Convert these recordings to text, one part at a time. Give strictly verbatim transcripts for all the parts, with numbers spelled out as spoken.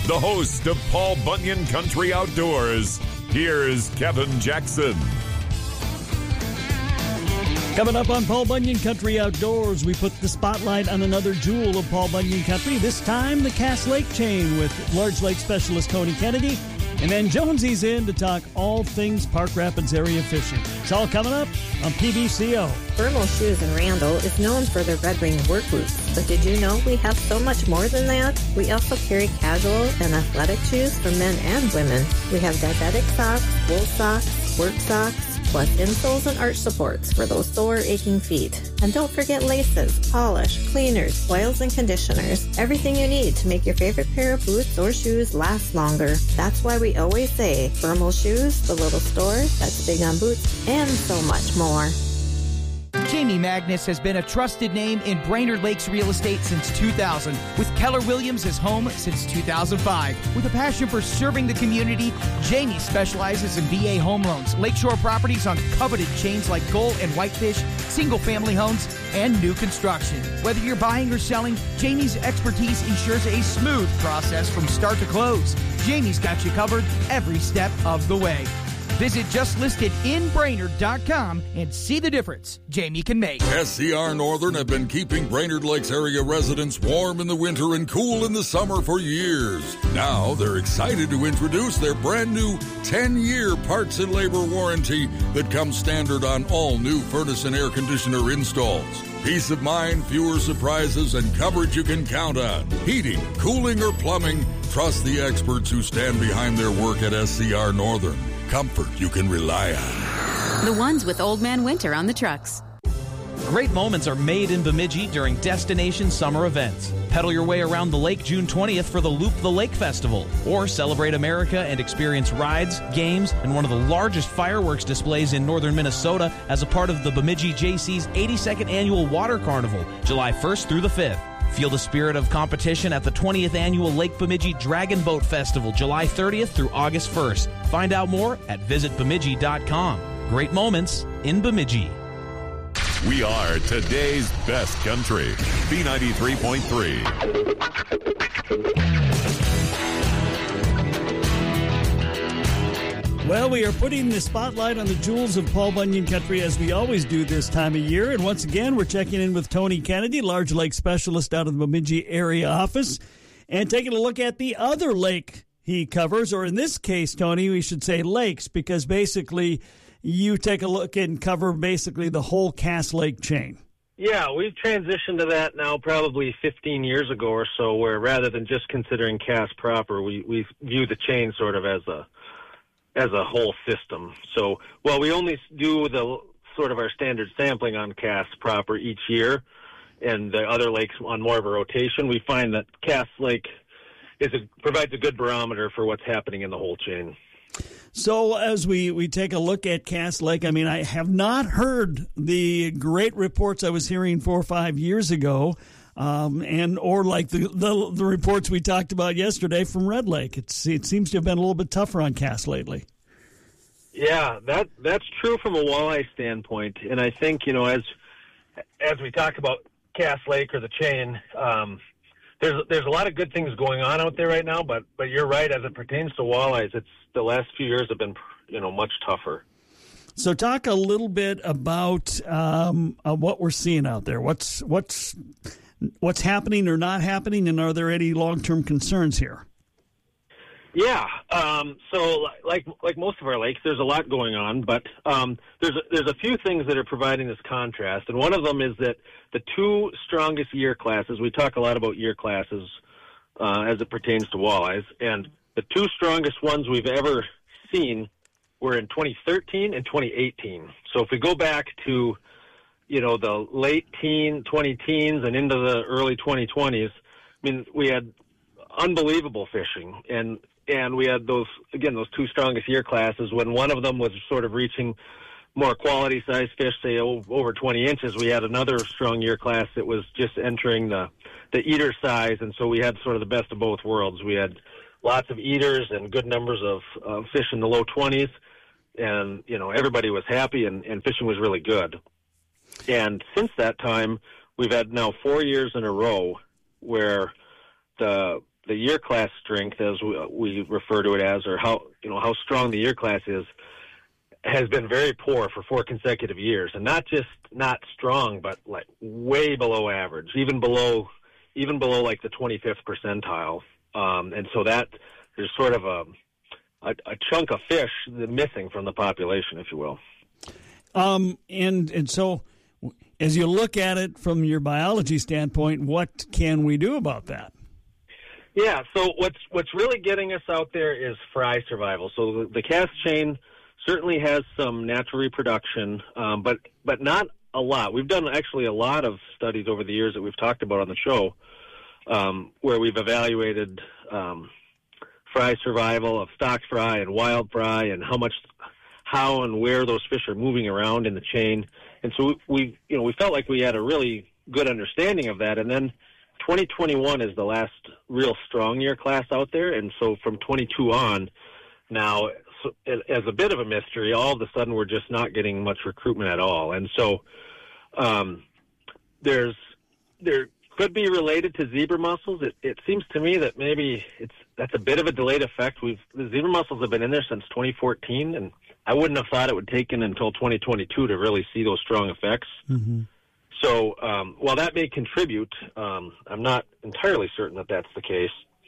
the host of Paul Bunyan Country Outdoors, here's Kevin Jackson. Coming up on Paul Bunyan Country Outdoors, we put the spotlight on another jewel of Paul Bunyan Country, this time the Cass Lake Chain with Large Lake Specialist Tony Kennedy. And then Jonesy's in to talk all things Park Rapids area fishing. It's all coming up on P B C O. Thermal Shoes in Randall is known for their Red Wing work boots. But did you know we have so much more than that? We also carry casual and athletic shoes for men and women. We have diabetic socks, wool socks, work socks, plus insoles and arch supports for those sore, aching feet. And don't forget laces, polish, cleaners, oils, and conditioners. Everything you need to make your favorite pair of boots or shoes last longer. That's why we always say, Thermal Shoes, the little store that's big on boots, and so much more. Jamie Magnus has been a trusted name in Brainerd Lakes real estate since two thousand, with Keller Williams as home since two thousand five. With a passion for serving the community, Jamie specializes in V A home loans, lakeshore properties on coveted chains like Gull and Whitefish, single-family homes, and new construction. Whether you're buying or selling, Jamie's expertise ensures a smooth process from start to close. Jamie's got you covered every step of the way. Visit just listed in brainerd dot com and see the difference Jamie can make. S C R Northern have been keeping Brainerd Lakes area residents warm in the winter and cool in the summer for years. Now they're excited to introduce their brand new ten-year parts and labor warranty that comes standard on all new furnace and air conditioner installs. Peace of mind, fewer surprises, and coverage you can count on. Heating, cooling, or plumbing, trust the experts who stand behind their work at S C R Northern. Comfort you can rely on. The ones with Old Man Winter on the trucks. Great moments are made in Bemidji during Destination Summer events. Pedal your way around the lake June twentieth for the Loop the Lake Festival, or celebrate America and experience rides, games, and one of the largest fireworks displays in northern Minnesota as a part of the Bemidji J C's eighty-second Annual Water Carnival, July first through the fifth. Feel the spirit of competition at the twentieth Annual Lake Bemidji Dragon Boat Festival, July thirtieth through August first. Find out more at visit bemidji dot com. Great moments in Bemidji. We are today's best country. B ninety-three point three. Well, we are putting the spotlight on the jewels of Paul Bunyan Country as we always do this time of year. And once again, we're checking in with Tony Kennedy, Large Lake Specialist out of the Bemidji area office, and taking a look at the other lake he covers, or in this case, Tony, we should say lakes, because basically you take a look and cover basically the whole Cass Lake chain. Yeah, we've transitioned to that now probably fifteen years ago or so, where rather than just considering Cass proper, we, we view the chain sort of as a as a whole system. So while we only do the sort of our standard sampling on Cass proper each year, and the other lakes on more of a rotation, we find that Cass Lake is a, provides a good barometer for what's happening in the whole chain. So as we, we take a look at Cass Lake, I mean, I have not heard the great reports I was hearing four or five years ago, um, and or like the, the the reports we talked about yesterday from Red Lake. It's, it seems to have been a little bit tougher on Cass lately. Yeah, that that's true from a walleye standpoint, and I think, you know, as as we talk about Cass Lake or the chain, um, there's there's a lot of good things going on out there right now, but but you're right, as it pertains to walleyes, it's the last few years have been, you know, much tougher. So talk a little bit about um, uh, what we're seeing out there. What's what's what's happening or not happening, and are there any long-term concerns here? Yeah, um, so like like most of our lakes, there's a lot going on, but um, there's a, there's a few things that are providing this contrast, and one of them is that the two strongest year classes, we talk a lot about year classes uh, as it pertains to walleyes, and the two strongest ones we've ever seen were in twenty thirteen and twenty eighteen. So if we go back to, you know, the late teen, twenty teens and into the early twenty twenties, I mean, we had unbelievable fishing, and and we had those, again, those two strongest year classes. When one of them was sort of reaching more quality size fish, say over twenty inches, we had another strong year class that was just entering the, the eater size, and so we had sort of the best of both worlds. We had lots of eaters and good numbers of uh, fish in the low twenties, and, you know, everybody was happy, and, and fishing was really good. And since that time, we've had now four years in a row where the the year class strength, as we, we refer to it as, or how you know how strong the year class is, has been very poor for four consecutive years, and not just not strong, but like way below average, even below even below like the twenty-fifth percentile. Um, and so that there's sort of a, a a chunk of fish missing from the population, if you will. Um, and and so, as you look at it from your biology standpoint, what can we do about that? Yeah, so what's what's really getting us out there is fry survival. So the, the cast chain certainly has some natural reproduction, um, but but not a lot. We've done actually a lot of studies over the years that we've talked about on the show, um, where we've evaluated um, fry survival of stock fry and wild fry, and how much, how and where those fish are moving around in the chain. And so we, we you know, we felt like we had a really good understanding of that. And then twenty twenty-one is the last real strong year class out there, and so from twenty-two on, now, so, as a bit of a mystery, all of a sudden we're just not getting much recruitment at all. And so um, there's there could be related to zebra mussels. It, it seems to me that maybe it's that's a bit of a delayed effect. We've the zebra mussels have been in there since twenty fourteen, and I wouldn't have thought it would take in until twenty twenty-two to really see those strong effects. Mm-hmm. So um, while that may contribute, um, I'm not entirely certain that that's the case.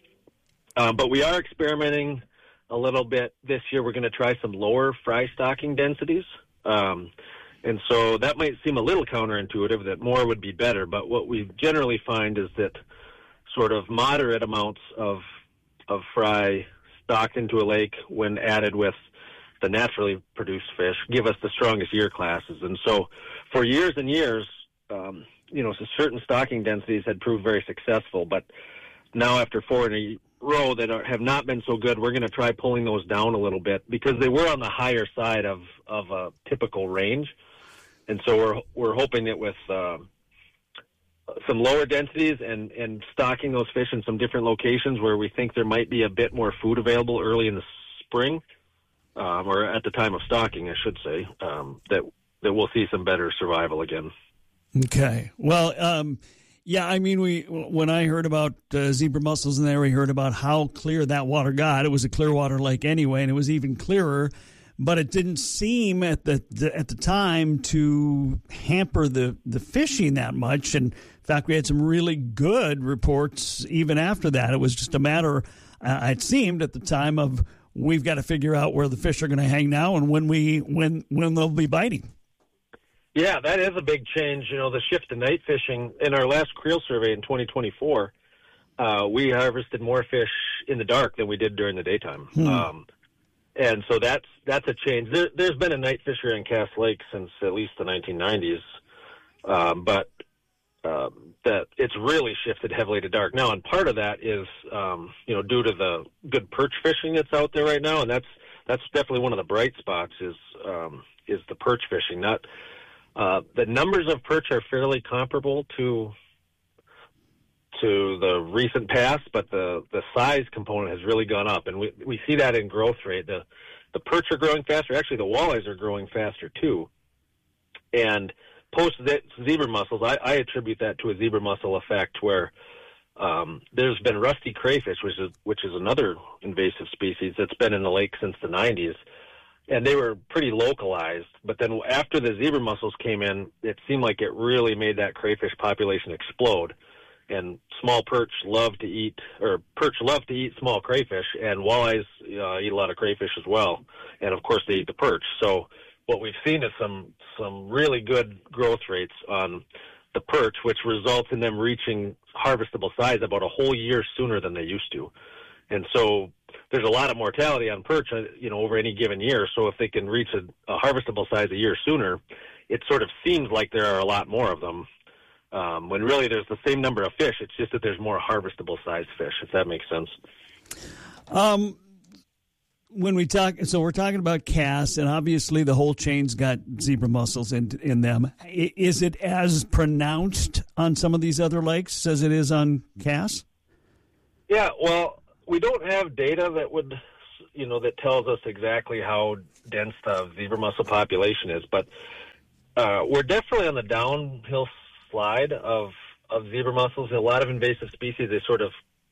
Uh, but we are experimenting a little bit this year. We're going to try some lower fry stocking densities. Um, and so that might seem a little counterintuitive, that more would be better. But what we generally find is that sort of moderate amounts of of fry stocked into a lake, when added with the naturally produced fish, give us the strongest year classes. And so for years and years, um, you know, so certain stocking densities had proved very successful. But now after four in a row that are, have not been so good, we're going to try pulling those down a little bit, because they were on the higher side of, of a typical range. And so we're we're hoping that with uh, some lower densities and, and stocking those fish in some different locations where we think there might be a bit more food available early in the spring, um, or at the time of stocking, I should say, um, that that we'll see some better survival again. Okay. Well, um, yeah, I mean, we when I heard about uh, zebra mussels in there, we heard about how clear that water got. It was a clear water lake anyway, and it was even clearer. But it didn't seem at the, the at the time to hamper the, the fishing that much. And in fact, we had some really good reports even after that. It was just a matter, uh, it seemed at the time, of we've got to figure out where the fish are going to hang now and when we when when they'll be biting. Yeah, that is a big change. You know, the shift to night fishing. In our last creel survey in twenty twenty-four, uh, we harvested more fish in the dark than we did during the daytime. Hmm. Um, and so that's that's a change. There, there's been a night fishery in Cass Lake since at least the nineteen nineties, um, but um, that it's really shifted heavily to dark now. And part of that is, um, you know, due to the good perch fishing that's out there right now, and that's that's definitely one of the bright spots is um, is the perch fishing. Not Uh, the numbers of perch are fairly comparable to to the recent past, but the, the size component has really gone up, and we we see that in growth rate. The the perch are growing faster. Actually, the walleyes are growing faster too. And post zebra mussels, I, I attribute that to a zebra mussel effect, where um, there's been rusty crayfish, which is which is another invasive species that's been in the lake since the nineties. And they were pretty localized, but then after the zebra mussels came in, it seemed like it really made that crayfish population explode. And small perch love to eat, or perch love to eat small crayfish, and walleyes uh, eat a lot of crayfish as well. And of course, they eat the perch. So what we've seen is some some really good growth rates on the perch, which results in them reaching harvestable size about a whole year sooner than they used to. And so there's a lot of mortality on perch, you know, over any given year. So if they can reach a, a harvestable size a year sooner, it sort of seems like there are a lot more of them. Um, when really there's the same number of fish. It's just that there's more harvestable size fish, if that makes sense. Um, when we talk, so we're talking about Cass, and obviously the whole chain's got zebra mussels in in them. Is it as pronounced on some of these other lakes as it is on Cass? Yeah, well, we don't have data that would, you know, that tells us exactly how dense the zebra mussel population is, but uh, we're definitely on the downhill slide of of zebra mussels. A lot of invasive species, they sort of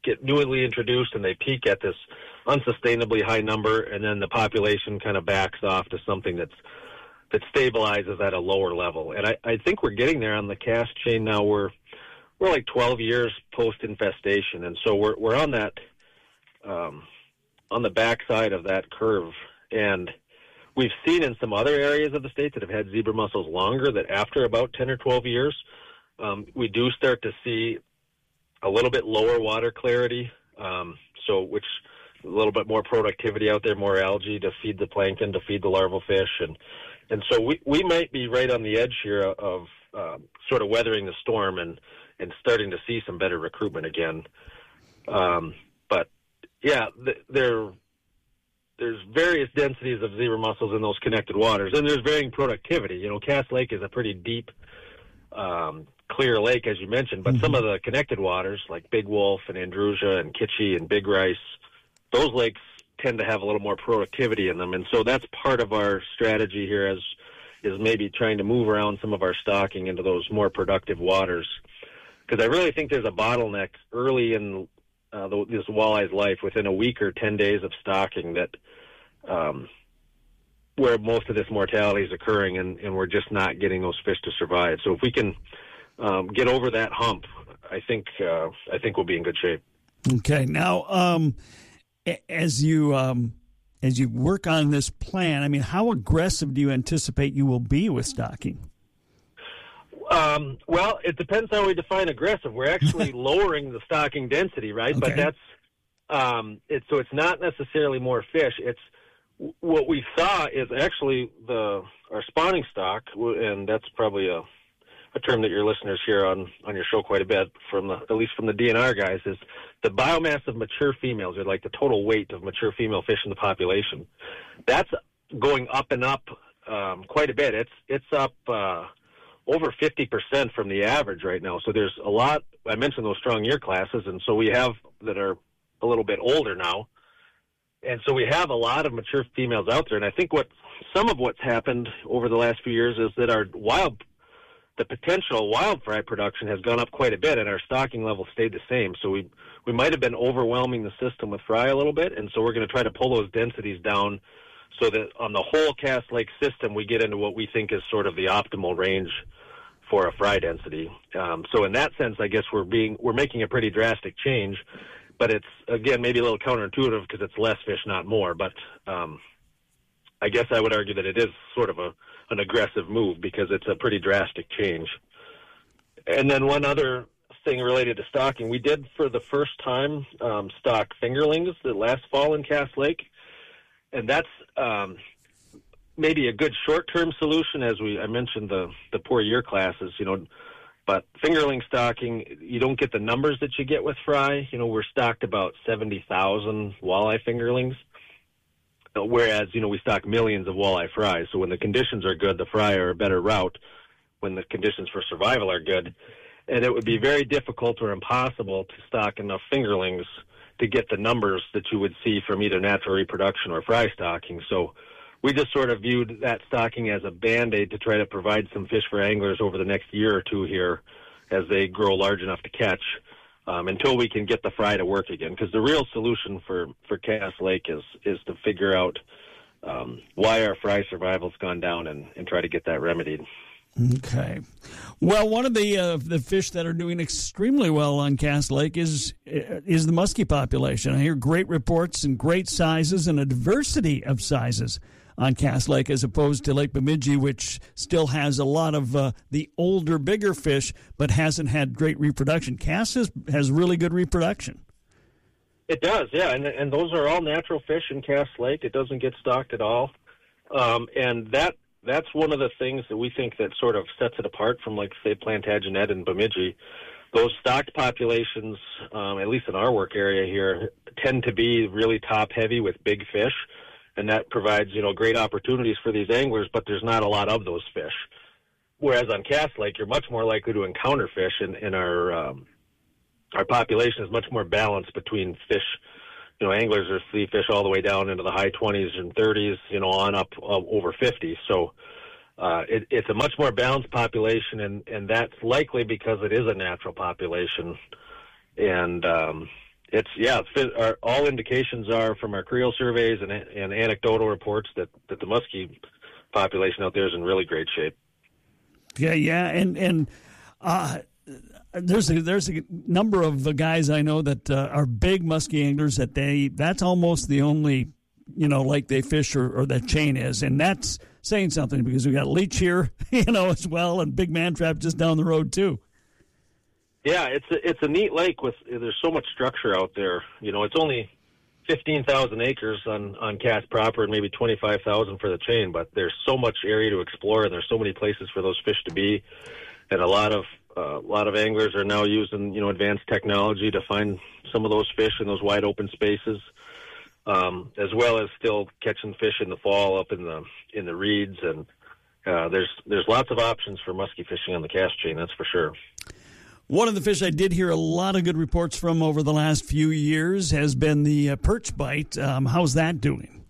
get newly introduced and they peak at this unsustainably high number, and then the population kind of backs off to something that's that stabilizes at a lower level. And I, I think we're getting there on the cast chain now. We're we're like twelve years post infestation, and so we're we're on that um, on the backside of that curve. And we've seen in some other areas of the state that have had zebra mussels longer that after about ten or twelve years, um, we do start to see a little bit lower water clarity. Um, so which a little bit more productivity out there, more algae to feed the plankton, to feed the larval fish. And, and so we, we might be right on the edge here of um, sort of weathering the storm and, and starting to see some better recruitment again. Um, but, yeah, th- there, there's various densities of zebra mussels in those connected waters, and there's varying productivity. You know, Cass Lake is a pretty deep, um, clear lake, as you mentioned, but mm-hmm. some of the connected waters, like Big Wolf and Andrusia and Kitchie and Big Rice, those lakes tend to have a little more productivity in them. And so that's part of our strategy here as, is maybe trying to move around some of our stocking into those more productive waters. Because I really think there's a bottleneck early in uh, the, this walleye's life, within a week or ten days of stocking, that um, where most of this mortality is occurring, and, and we're just not getting those fish to survive. So if we can um, get over that hump, I think uh, I think we'll be in good shape. Okay. Now, um, as you um, as you work on this plan, I mean, how aggressive do you anticipate you will be with stocking? Um, well, it depends how we define aggressive. We're actually lowering the stocking density, right? Okay. But that's um, it. So it's not necessarily more fish. It's what we saw is actually the our spawning stock, and that's probably a. a term that your listeners hear on, on your show quite a bit, from the, at least from the D N R guys, is the biomass of mature females, or like the total weight of mature female fish in the population. That's going up and up um, quite a bit. It's it's up uh, over fifty percent from the average right now. So there's a lot. I mentioned those strong year classes, and so we have that are a little bit older now. And so we have a lot of mature females out there. And I think what some of what's happened over the last few years is that our wild the potential wild fry production has gone up quite a bit, and our stocking level stayed the same. So we we might have been overwhelming the system with fry a little bit, and so we're going to try to pull those densities down so that on the whole Cass Lake system we get into what we think is sort of the optimal range for a fry density. Um, so in that sense, I guess we're being we're making a pretty drastic change, but it's again maybe a little counterintuitive because it's less fish, not more. But um, I guess I would argue that it is sort of a an aggressive move because it's a pretty drastic change. And then one other thing related to stocking, we did for the first time um, stock fingerlings the last fall in Cass Lake, and that's um, maybe a good short-term solution, as we I mentioned the the poor year classes, you know. But fingerling stocking, you don't get the numbers that you get with fry. You know, we're stocked about seventy thousand walleye fingerlings. Whereas, you know, we stock millions of walleye fries. So when the conditions are good, the fry are a better route when the conditions for survival are good. And it would be very difficult or impossible to stock enough fingerlings to get the numbers that you would see from either natural reproduction or fry stocking. So we just sort of viewed that stocking as a Band-Aid to try to provide some fish for anglers over the next year or two here as they grow large enough to catch. Um, until we can get the fry to work again. Because the real solution for, for Cass Lake is is to figure out um, why our fry survival's gone down and, and try to get that remedied. Okay. Well, one of the uh, the fish that are doing extremely well on Cass Lake is is the muskie population. I hear great reports and great sizes and a diversity of sizes on Cass Lake as opposed to Lake Bemidji, which still has a lot of uh, the older, bigger fish, but hasn't had great reproduction. Cass has, has really good reproduction. It does, yeah, and and those are all natural fish in Cass Lake. It doesn't get stocked at all, um, and that that's one of the things that we think that sort of sets it apart from, like, say, Plantagenet and Bemidji. Those stocked populations, um, at least in our work area here, tend to be really top-heavy with big fish. And that provides, you know, great opportunities for these anglers, but there's not a lot of those fish. Whereas on Cass Lake, you're much more likely to encounter fish, and, and our um, our population is much more balanced between fish. You know, anglers are see fish all the way down into the high twenties and thirties, you know, on up uh, over fifty. So uh, it, it's a much more balanced population, and, and that's likely because it is a natural population. And um, it's yeah. It's, our, all indications are from our creel surveys and, and anecdotal reports that, that the muskie population out there is in really great shape. Yeah, yeah, and and uh, there's a, there's a number of guys I know that uh, are big muskie anglers that they that's almost the only you know lake they fish or, or that chain is, and that's saying something because we got Leech here, you know, as well, and Big Man Trap just down the road too. Yeah, it's a, it's a neat lake with there's so much structure out there. You know, it's only fifteen thousand acres on, on Cass proper and maybe twenty-five thousand for the chain, but there's so much area to explore and there's so many places for those fish to be. And a lot of uh, a lot of anglers are now using, you know, advanced technology to find some of those fish in those wide open spaces, um, as well as still catching fish in the fall up in the in the reeds. And uh, there's there's lots of options for muskie fishing on the Cass chain, that's for sure. One of the fish I did hear a lot of good reports from over the last few years has been the uh, perch bite. Um, how's that doing?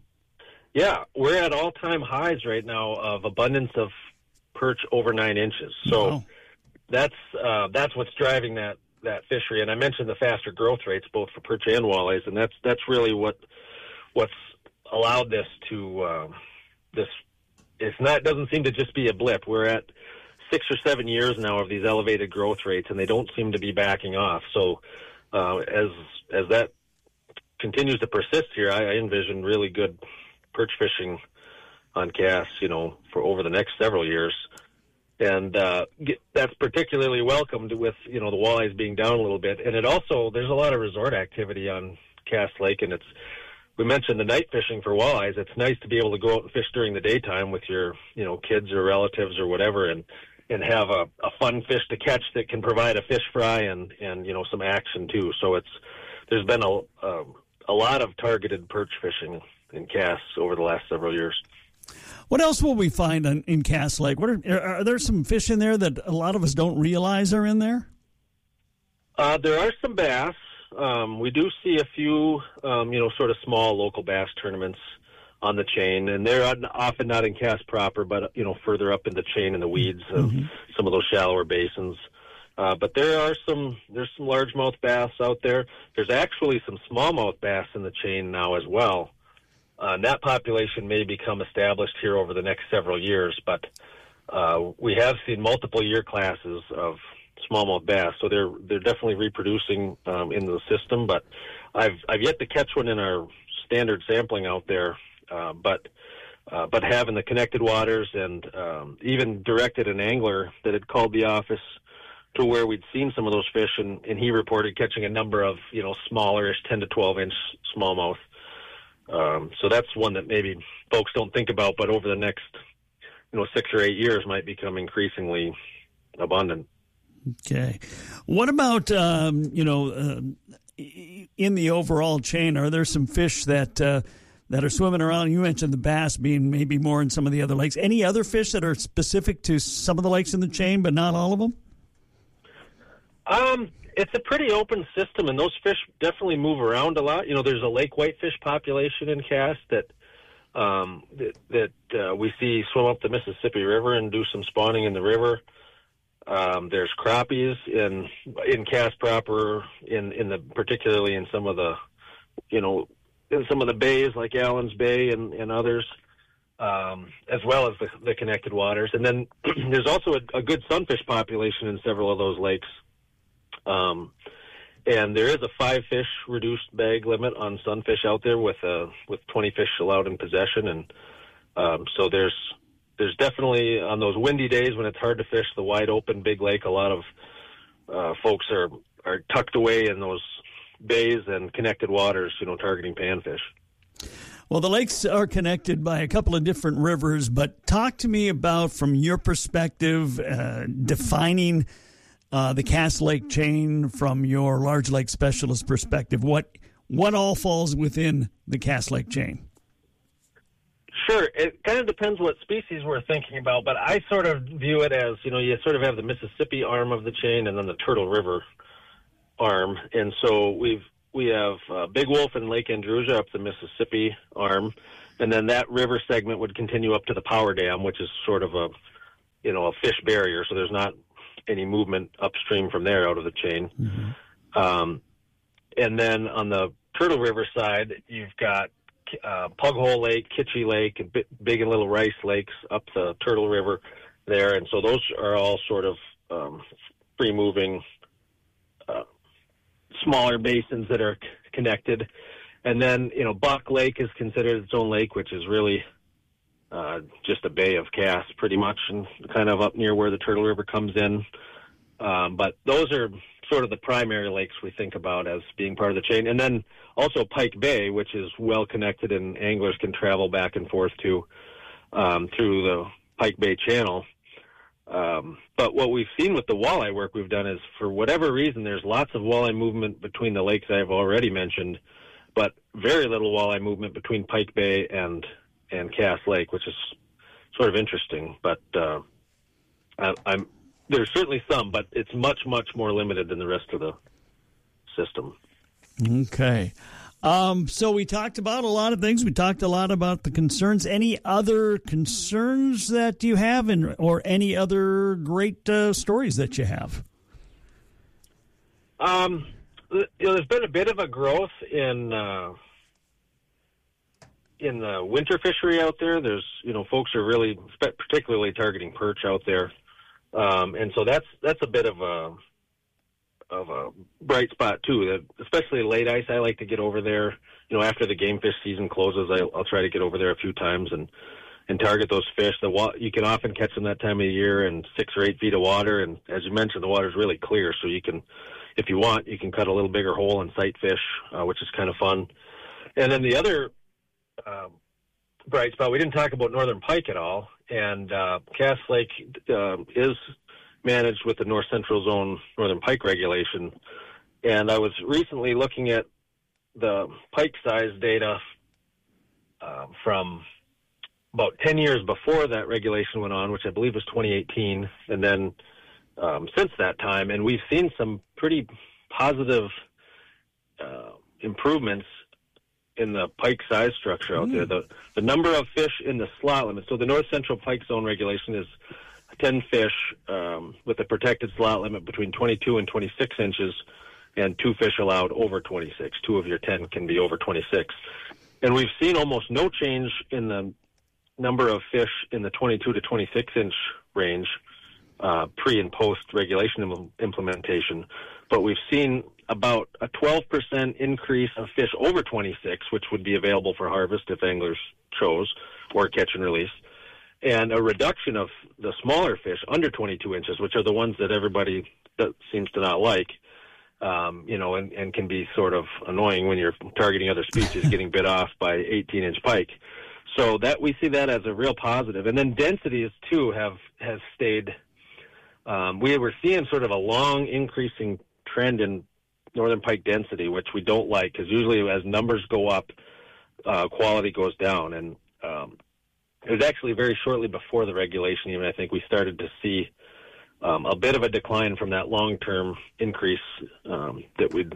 Yeah, we're at all-time highs right now of abundance of perch over nine inches. So wow. that's uh, that's what's driving that, that fishery. And I mentioned the faster growth rates both for perch and walleyes, and that's that's really what what's allowed this to uh, this. It's not it doesn't seem to just be a blip. We're at six or seven years now of these elevated growth rates, and they don't seem to be backing off. So uh, as as that continues to persist here, I, I envision really good perch fishing on Cass, you know, for over the next several years. And uh, get, that's particularly welcomed with, you know, the walleyes being down a little bit. And it also, there's a lot of resort activity on Cass Lake, and it's, we mentioned the night fishing for walleyes. It's nice to be able to go out and fish during the daytime with your, you know, kids or relatives or whatever, and and have a, a fun fish to catch that can provide a fish fry and, and you know, some action too. So it's there's been a, a, a lot of targeted perch fishing in Cass over the last several years. What else will we find on, in Cass Lake? What are, are there some fish in there that a lot of us don't realize are in there? Uh, there are some bass. Um, we do see a few, um, you know, sort of small local bass tournaments on the chain, and they're often not in Cass proper, but, you know, further up in the chain in the weeds of mm-hmm. some of those shallower basins. Uh, but there are some, there's some largemouth bass out there. There's actually some smallmouth bass in the chain now as well. Uh, and that population may become established here over the next several years, but uh, we have seen multiple year classes of smallmouth bass, so they're they're definitely reproducing um, in the system. But I've I've yet to catch one in our standard sampling out there. Uh, but uh, but having the connected waters and um, even directed an angler that had called the office to where we'd seen some of those fish, and, and he reported catching a number of, you know, smallerish ten to twelve inch smallmouth. Um, so that's one that maybe folks don't think about, but over the next, you know, six or eight years might become increasingly abundant. Okay. What about, um, you know, uh, in the overall chain, are there some fish that uh, that are swimming around? You mentioned the bass being maybe more in some of the other lakes. Any other fish that are specific to some of the lakes in the chain, but not all of them? Um, it's a pretty open system, and those fish definitely move around a lot. You know, there's a lake whitefish population in Cass that um, that, that uh, we see swim up the Mississippi River and do some spawning in the river. Um, there's crappies in in Cass proper, in in the particularly in some of the, you know, in some of the bays like Allen's Bay and, and others, um, as well as the, the connected waters. And then there's also a, a good sunfish population in several of those lakes. Um, and there is a five fish reduced bag limit on sunfish out there with uh, with twenty fish allowed in possession, and um, so there's. There's definitely, on those windy days when it's hard to fish the wide open big lake, a lot of uh, folks are, are tucked away in those bays and connected waters, you know, targeting panfish. Well, the lakes are connected by a couple of different rivers, but talk to me about, from your perspective, uh, defining uh, the Cass Lake chain from your large lake specialist perspective. What what all falls within the Cass Lake chain? Sure. It kind of depends what species we're thinking about, but I sort of view it as, you know, you sort of have the Mississippi arm of the chain and then the Turtle River arm. And so we've, we have uh, Big Wolf and Lake Andrusia up the Mississippi arm, and then that river segment would continue up to the Power Dam, which is sort of a, you know, a fish barrier, so there's not any movement upstream from there out of the chain. Mm-hmm. Um, and then on the Turtle River side, you've got uh, Pug Hole Lake, Kitchie Lake, and Big and Little Rice Lakes up the Turtle River there. And so those are all sort of um, free-moving, uh, smaller basins that are c- connected. And then, you know, Buck Lake is considered its own lake, which is really uh, just a bay of Cass pretty much, and kind of up near where the Turtle River comes in. Um, but those are sort of the primary lakes we think about as being part of the chain. And then also Pike Bay, which is well connected and anglers can travel back and forth to um, through the Pike Bay Channel. Um, but what we've seen with the walleye work we've done is, for whatever reason, there's lots of walleye movement between the lakes I've already mentioned, but very little walleye movement between Pike Bay and and Cass Lake, which is sort of interesting. But uh, I, I'm there's certainly some, but it's much, much more limited than the rest of the system. Okay. Um, so we talked about a lot of things. We talked a lot about the concerns. Any other concerns that you have, and or any other great uh, stories that you have? Um, you know, there's been a bit of a growth in uh, in the winter fishery out there. There's, you know, folks are really particularly targeting perch out there. Um, and so that's that's a bit of a of a bright spot too. That especially late ice, I like to get over there. You know, after the game fish season closes, I, I'll try to get over there a few times and and target those fish. The wa- you can often catch them that time of the year in six or eight feet of water. And as you mentioned, the water's really clear, so you can, if you want, you can cut a little bigger hole and sight fish, uh, which is kind of fun. And then the other uh, bright spot, we didn't talk about northern pike at all. And uh, Cass Lake uh, is managed with the North Central Zone northern pike regulation. And I was recently looking at the pike size data uh, from about ten years before that regulation went on, which I believe was twenty eighteen, and then um, since that time. And we've seen some pretty positive uh, improvements in the pike size structure out mm. there. The the number of fish in the slot limit. So the North Central Pike Zone regulation is ten fish um, with a protected slot limit between twenty-two and twenty-six inches, and two fish allowed over twenty-six. Two of your ten can be over twenty-six. And we've seen almost no change in the number of fish in the twenty-two to twenty-six inch range uh, pre and post regulation im- implementation. But we've seen about a twelve percent increase of fish over twenty-six, which would be available for harvest if anglers chose, or catch and release, and a reduction of the smaller fish under twenty-two inches, which are the ones that everybody that seems to not like, um, you know, and, and can be sort of annoying when you're targeting other species getting bit off by eighteen inch pike. So that we see that as a real positive. And then densities too have has stayed. Um, we were seeing sort of a long increasing trend in northern pike density, which we don't like, because usually as numbers go up, uh, quality goes down. And um, it was actually very shortly before the regulation, even I think we started to see um, a bit of a decline from that long-term increase um, that we'd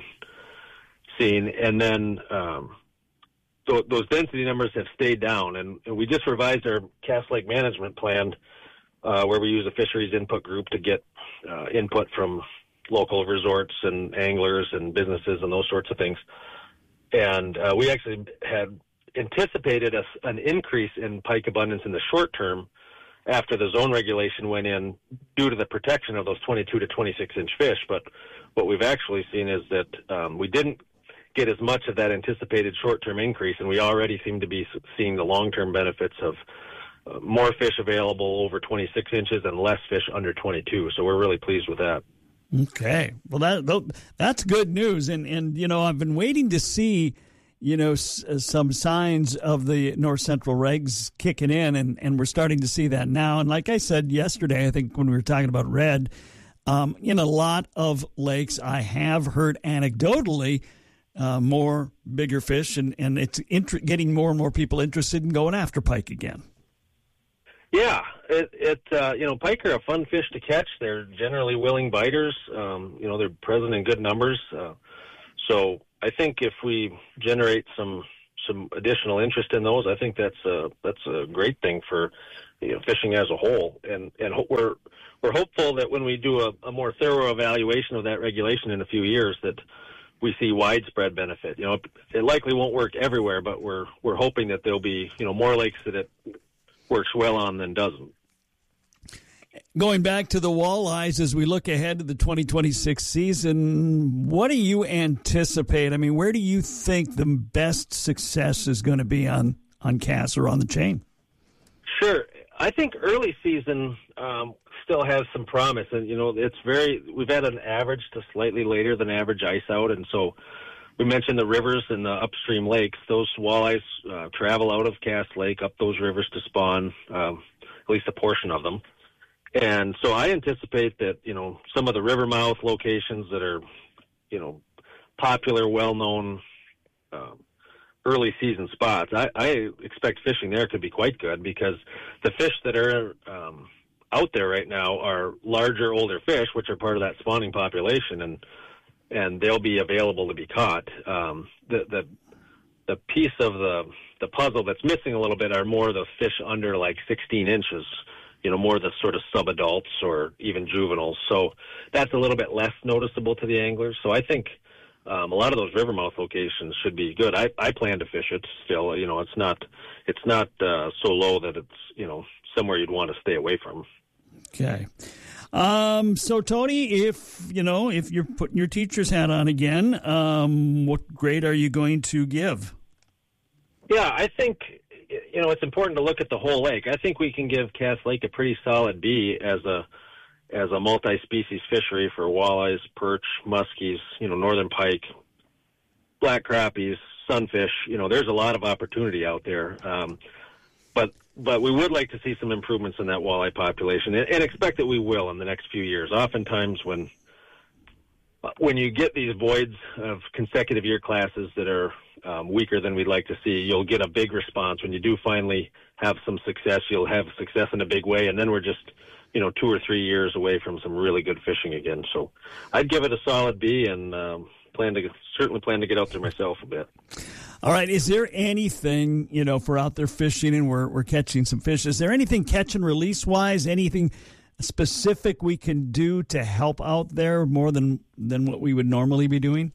seen. And then um, so those density numbers have stayed down. And, and we just revised our Cass Lake management plan, uh, where we use a fisheries input group to get uh, input from local resorts and anglers and businesses and those sorts of things. And uh, we actually had anticipated a, an increase in pike abundance in the short term after the zone regulation went in due to the protection of those twenty-two to twenty-six inch fish. But what we've actually seen is that um, we didn't get as much of that anticipated short-term increase, and we already seem to be seeing the long-term benefits of uh, more fish available over twenty-six inches and less fish under twenty-two. So we're really pleased with that. Okay. Well, that that's good news. And, and you know, I've been waiting to see, you know, s- some signs of the North Central regs kicking in, and, and we're starting to see that now. And like I said yesterday, I think when we were talking about red, um, in a lot of lakes, I have heard anecdotally uh, more bigger fish, and, and it's int- getting more and more people interested in going after pike again. Yeah, it, it uh, you know, pike are a fun fish to catch. They're generally willing biters. Um, you know, they're present in good numbers. Uh, so I think if we generate some some additional interest in those, I think that's a that's a great thing for, you know, fishing as a whole. And and ho- we're we're hopeful that when we do a, a more thorough evaluation of that regulation in a few years, that we see widespread benefit. You know, it, it likely won't work everywhere, but we're we're hoping that there'll be, you know, more lakes that it works well on than doesn't. Going back to the walleyes, as we look ahead to the twenty twenty-six season, what do you anticipate? I mean, where do you think the best success is going to be on, on Cass or on the chain? Sure. I think early season um, still has some promise. And, you know, it's very, we've had an average to slightly later than average ice out. And so we mentioned the rivers and the upstream lakes. Those walleyes uh, travel out of Cass Lake up those rivers to spawn, um, at least a portion of them. And so I anticipate that, you know, some of the river mouth locations that are, you know, popular, well-known um, early season spots, I, I expect fishing there could be quite good, because the fish that are um, out there right now are larger, older fish, which are part of that spawning population, and and they'll be available to be caught. Um, the the the piece of the the puzzle that's missing a little bit are more the fish under like sixteen inches. You know, more the sort of sub-adults or even juveniles. So that's a little bit less noticeable to the anglers. So I think um, a lot of those river mouth locations should be good. I, I plan to fish it still. You know, it's not it's not uh, so low that it's, you know, somewhere you'd want to stay away from. Okay. Um, so, Tony, if, you know, if you're putting your teacher's hat on again, um, what grade are you going to give? Yeah, I think... You know, it's important to look at the whole lake. I think we can give Cass Lake a pretty solid B as a as a multi-species fishery for walleyes, perch, muskies, you know, northern pike, black crappies, sunfish. You know, there's a lot of opportunity out there. Um, but but we would like to see some improvements in that walleye population, and, and expect that we will in the next few years. Oftentimes when when you get these voids of consecutive year classes that are um, weaker than we'd like to see, you'll get a big response. When you do finally have some success, you'll have success in a big way, and then we're just, you know, two or three years away from some really good fishing again. So I'd give it a solid B, and um, plan to certainly plan to get out there myself a bit. All right. Is there anything, you know, if we're out there fishing and we're we're catching some fish, is there anything catch and release wise, anything specific we can do to help out there more than than what we would normally be doing?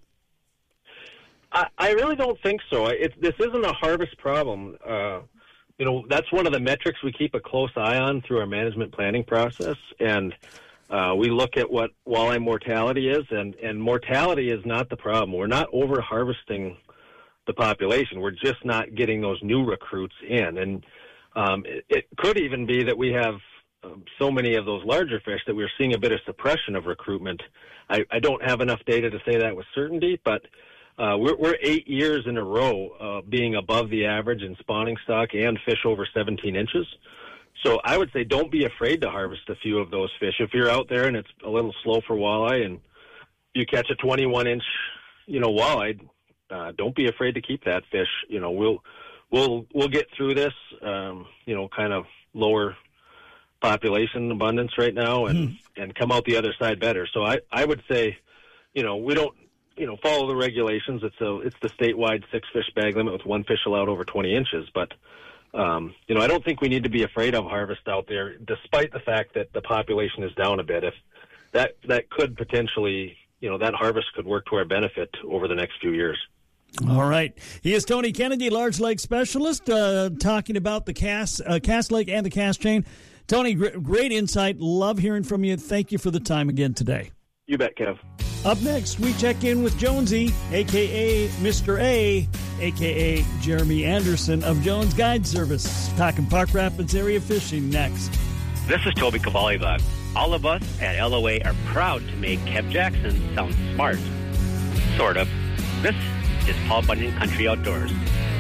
I, I really don't think so. It, this isn't a harvest problem. Uh, you know, that's one of the metrics we keep a close eye on through our management planning process, and uh, we look at what walleye mortality is, and, and mortality is not the problem. We're not over-harvesting the population. We're just not getting those new recruits in, and um, it, it could even be that we have um, so many of those larger fish that we're seeing a bit of suppression of recruitment. I, I don't have enough data to say that with certainty, but Uh, we're, we're eight years in a row uh, being above the average in spawning stock and fish over seventeen inches. So I would say don't be afraid to harvest a few of those fish. If you're out there and it's a little slow for walleye and you catch a twenty-one inch, you know, walleye, uh, don't be afraid to keep that fish. You know, we'll we'll we'll get through this, um, you know, kind of lower population abundance right now and, mm. and come out the other side better. So I, I would say, you know, we don't, you know, follow the regulations. It's a, it's the statewide six fish bag limit with one fish allowed over twenty inches. But, um, you know, I don't think we need to be afraid of harvest out there, despite the fact that the population is down a bit. If that, that could potentially, you know, that harvest could work to our benefit over the next few years. All right. He is Tony Kennedy, large lake specialist, uh, talking about the Cass, uh, Cass Lake and the Cass Chain. Tony, gr- great insight. Love hearing from you. Thank you for the time again today. You bet, Kev. Up next, we check in with Jonesy, a k a. Mister A, a k a. Jeremy Anderson of Jones Guide Service. Talking Park Rapids area fishing next. This is Toby Cavalli-Vog. All of us at L O A are proud to make Kev Jackson sound smart. Sort of. This is Paul Bunyan Country Outdoors.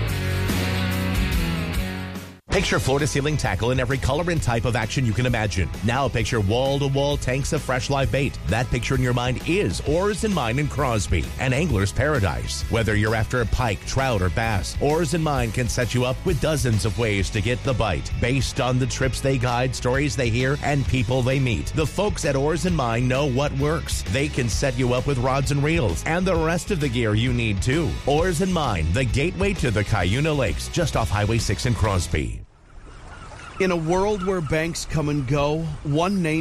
Picture floor-to-ceiling tackle in every color and type of action you can imagine. Now picture wall-to-wall tanks of fresh live bait. That picture in your mind is Oars and Mine in Crosby, an angler's paradise. Whether you're after a pike, trout, or bass, Oars and Mine can set you up with dozens of ways to get the bite. Based on the trips they guide, stories they hear, and people they meet, the folks at Oars and Mine know what works. They can set you up with rods and reels, and the rest of the gear you need too. Oars and Mine, the gateway to the Cuyuna Lakes, just off Highway six in Crosby. In a world where banks come and go, one name